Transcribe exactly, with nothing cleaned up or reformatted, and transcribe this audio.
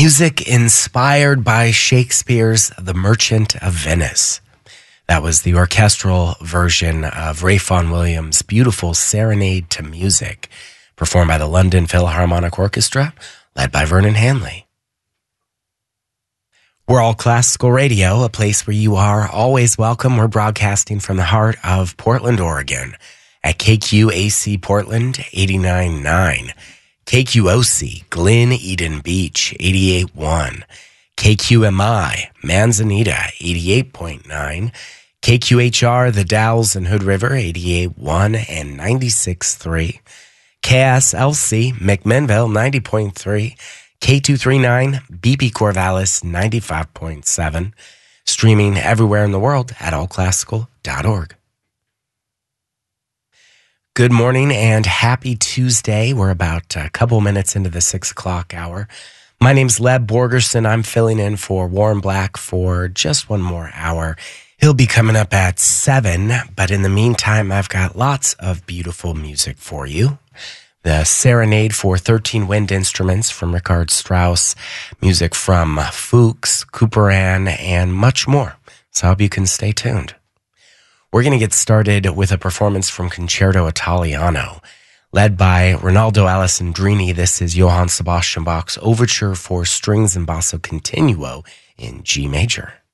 Music inspired by Shakespeare's The Merchant of Venice. That was the orchestral version of Ralph Vaughan Williams' beautiful Serenade to Music, performed by the London Philharmonic Orchestra, led by Vernon Hanley. We're All Classical Radio, a place where you are always welcome. We're broadcasting from the heart of Portland, Oregon, at K Q A C Portland eighty-nine point nine, K Q O C Glen Eden Beach eighty-eight point one, K Q M I Manzanita eighty-eight point nine, K Q H R The Dalles and Hood River eighty-eight point one and ninety-six point three, K S L C McMinnville ninety point three, K two thirty-nine B P Corvallis ninety-five point seven, streaming everywhere in the world at all classical dot org. Good morning and happy Tuesday. We're about a couple minutes into the six o'clock hour. My name's Leb Borgerson. I'm filling in for Warren Black for just one more hour. He'll be coming up at seven, but in the meantime, I've got lots of beautiful music for you. The Serenade for thirteen Wind Instruments from Richard Strauss, music from Fuchs, Couperin, and much more. So I hope you can stay tuned. We're going to get started with a performance from Concerto Italiano, led by Rinaldo Alessandrini. This is Johann Sebastian Bach's Overture for Strings and Basso Continuo in G major.